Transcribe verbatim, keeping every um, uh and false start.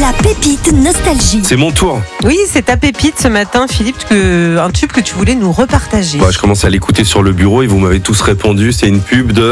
La pépite nostalgie. C'est mon tour. Oui, c'est ta pépite ce matin, Philippe, que, un tube que tu voulais nous repartager. Bah, je commence à l'écouter sur le bureau et vous m'avez tous répondu. C'est une pub de...